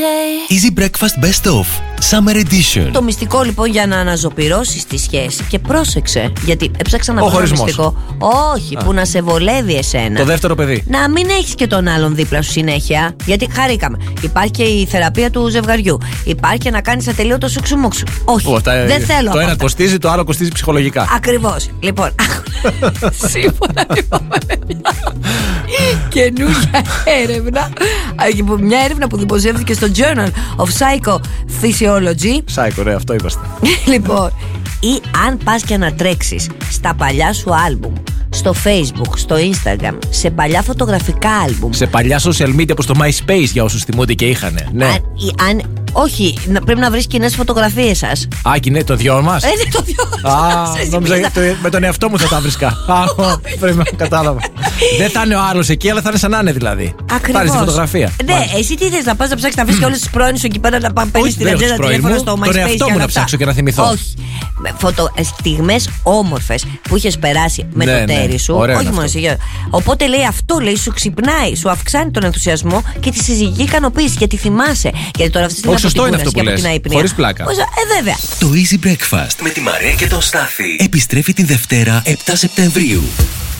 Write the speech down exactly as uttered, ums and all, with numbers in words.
day. Easy Breakfast Best Of Summer Edition. Το μυστικό λοιπόν για να αναζωπυρώσεις τη σχέση. Και πρόσεξε, γιατί έψαξα να βρω ένα μυστικό. Όχι, Α. που να σε βολεύει εσένα. Το δεύτερο παιδί. Να μην έχεις και τον άλλον δίπλα σου συνέχεια. Γιατί χαρήκαμε. Υπάρχει και η θεραπεία του ζευγαριού. Υπάρχει και να κάνεις ατελείωτο σουξουμούξου. Όχι, oh, τα, δεν θέλω. Το ένα αυτά. κοστίζει, το άλλο κοστίζει ψυχολογικά. Ακριβώς. Λοιπόν, σύμφωνα λοιπόν με μια καινούργια έρευνα, μια έρευνα που δημοσιεύτηκε στο Journal of Psychophysiology. Psycho, ναι, αυτό είπαστε. Λοιπόν, ή αν πας και να τρέξεις στα παλιά σου άλμπουμ, στο Facebook, στο Instagram, σε παλιά φωτογραφικά άλμπουμ, σε παλιά social media όπως το MySpace, για όσους θυμούνται και είχανε. Ναι. Αν, αν, όχι, να, πρέπει να βρεις κοινές φωτογραφίες σας. Α, κοινέ, το δυο μας. Ε, ναι, το δυο μας. Α, νόμιζα το, με τον εαυτό μου θα τα βρίσκα. Α, πρέπει να κατάλαβα. Δεν θα είναι ο άλλος εκεί, αλλά θα είναι σαν να είναι δηλαδή. Ακριβώς. Θα είναι στη φωτογραφία. Ναι, Μάλιστα. Εσύ τι θες, να πας να ψάξεις να βρεις και όλες τις πρώην σου εκεί πέρα, να πας παίρνεις την ατζέντα τηλέφωνο στο MySpace. Τον εαυτό μου να ψάξω και να θυμηθώ. Όχι. Φωτο, στιγμές όμορφες που είχες περάσει με ναι, το τέρι ναι. σου. Ωραίο όχι μόνο εσύ. Οπότε λέει αυτό, λέει, σου ξυπνάει, σου αυξάνει τον ενθουσιασμό και τη συζυγική ικανοποίηση. Γιατί θυμάσαι. Γιατί τώρα αυτή τη στιγμή σωστό είναι αυτό που λες. Χωρίς πλάκα. Ε, βέβαια. Το Easy Breakfast με τη Μαρία και τον Στάθη επιστρέφει την Δευτέρα επτά Σεπτεμβρίου.